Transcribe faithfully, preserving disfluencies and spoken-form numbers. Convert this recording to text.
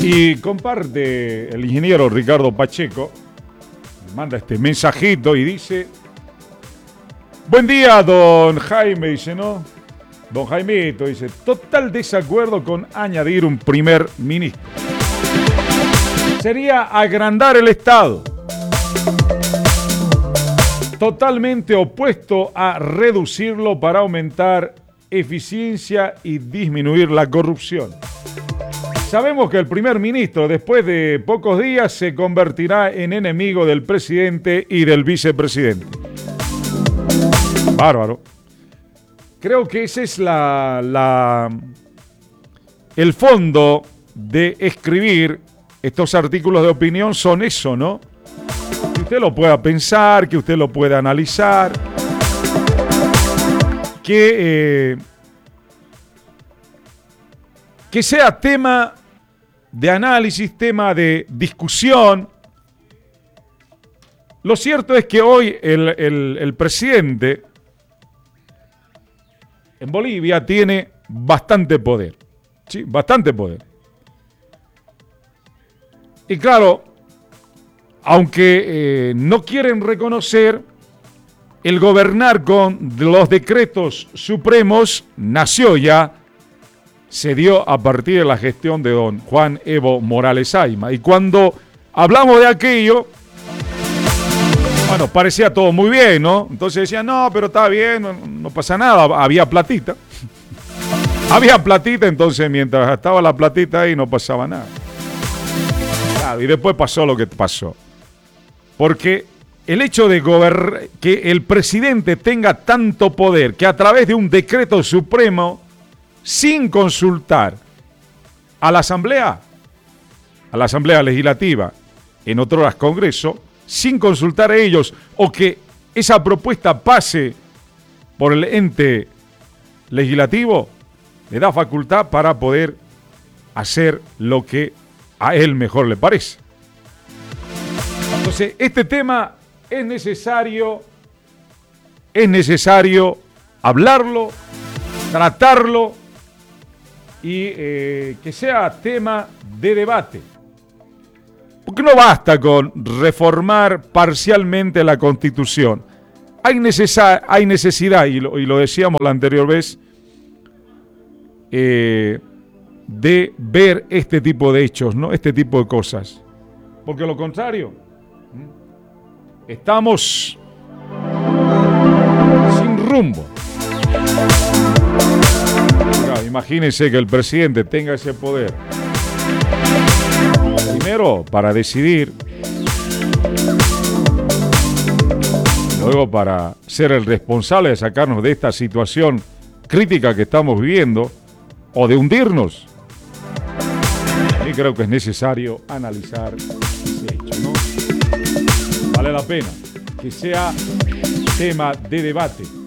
Y comparte el ingeniero Ricardo Pacheco, me manda este mensajito y dice: buen día, don Jaime, dice, ¿no? Don Jaimito, dice, total desacuerdo con añadir un primer ministro. Sería agrandar el Estado. Totalmente opuesto a reducirlo para aumentar eficiencia y disminuir la corrupción. Sabemos que el primer ministro, después de pocos días, se convertirá en enemigo del presidente y del vicepresidente. Bárbaro. Creo que ese es la, la, el fondo de escribir estos artículos de opinión, son eso, ¿no? Que usted lo pueda pensar, que usted lo pueda analizar, que... Eh, que sea tema de análisis, tema de discusión. Lo cierto es que hoy el, el, el presidente en Bolivia tiene bastante poder, ¿sí? Bastante poder. Y claro, aunque eh, no quieren reconocer, el gobernar con los decretos supremos nació ya, se dio a partir de la gestión de don Juan Evo Morales Ayma. Y cuando hablamos de aquello, bueno, parecía todo muy bien, ¿no? Entonces decían, no, pero está bien, no, no pasa nada, había platita. Había platita, entonces mientras estaba la platita ahí no pasaba nada. Claro, y después pasó lo que pasó. Porque el hecho de gobernar, que el presidente tenga tanto poder, que a través de un decreto supremo, sin consultar a la Asamblea, a la Asamblea Legislativa, en otras Congreso, sin consultar a ellos, o que esa propuesta pase por el ente legislativo, le da facultad para poder hacer lo que a él mejor le parece. Entonces, este tema es necesario, es necesario hablarlo, tratarlo, y eh, que sea tema de debate. Porque no basta con reformar parcialmente la Constitución. Hay, necesa- hay necesidad, y lo, y lo decíamos la anterior vez, eh, de ver este tipo de hechos, ¿no? Este tipo de cosas. Porque lo contrario, estamos sin rumbo. Imagínense que el presidente tenga ese poder. Primero, para decidir. Luego, para ser el responsable de sacarnos de esta situación crítica que estamos viviendo o de hundirnos. Y creo que es necesario analizar ese hecho, ¿no? Vale la pena que sea tema de debate.